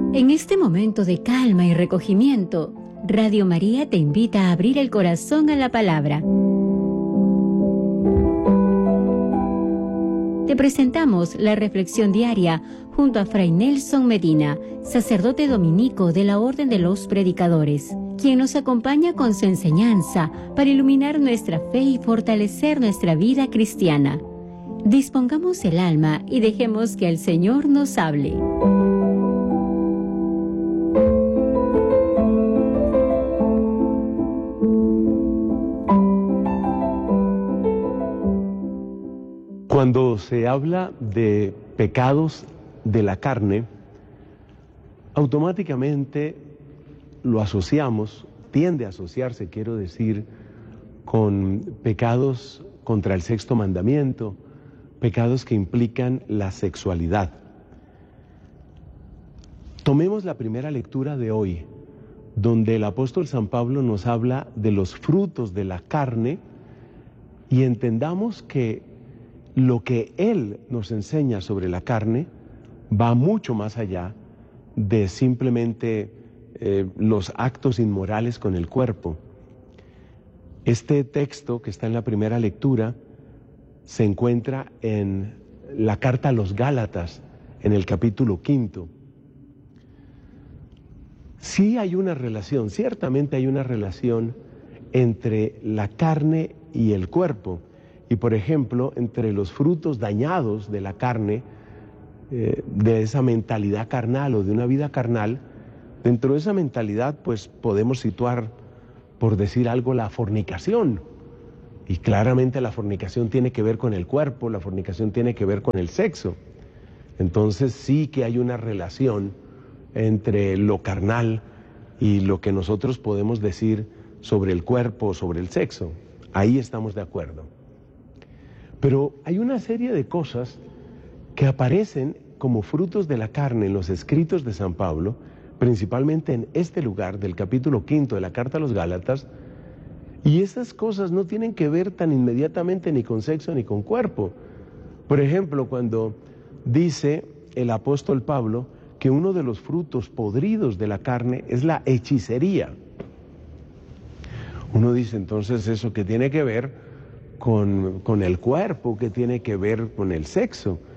En este momento de calma y recogimiento, Radio María te invita a abrir el corazón a la palabra. Te presentamos la reflexión diaria junto a Fray Nelson Medina, sacerdote dominico de la Orden de los Predicadores, quien nos acompaña con su enseñanza para iluminar nuestra fe y fortalecer nuestra vida cristiana. Dispongamos el alma y dejemos que el Señor nos hable. Cuando se habla de pecados de la carne, automáticamente lo asociamos, tiende a asociarse, quiero decir, con pecados contra el sexto mandamiento, pecados que implican la sexualidad. Tomemos la primera lectura de hoy, donde el apóstol San Pablo nos habla de los frutos de la carne y entendamos que lo que él nos enseña sobre la carne va mucho más allá de simplemente los actos inmorales con el cuerpo. Este texto que está en la primera lectura se encuentra en la carta a los Gálatas, en el capítulo 5. Sí hay una relación, ciertamente hay una relación entre la carne y el cuerpo. Y por ejemplo, entre los frutos dañados de la carne, de esa mentalidad carnal o de una vida carnal, dentro de esa mentalidad pues podemos situar, por decir algo, la fornicación. Y claramente la fornicación tiene que ver con el cuerpo, la fornicación tiene que ver con el sexo. Entonces sí que hay una relación entre lo carnal y lo que nosotros podemos decir sobre el cuerpo, sobre el sexo. Ahí estamos de acuerdo. Pero hay una serie de cosas que aparecen como frutos de la carne en los escritos de San Pablo, principalmente en este lugar del capítulo 5 de la carta a los Gálatas, y esas cosas no tienen que ver tan inmediatamente ni con sexo ni con cuerpo. Por ejemplo, cuando dice el apóstol Pablo que uno de los frutos podridos de la carne es la hechicería. Uno dice, entonces, ¿eso qué tiene que ver con el cuerpo, que tiene que ver con el sexo?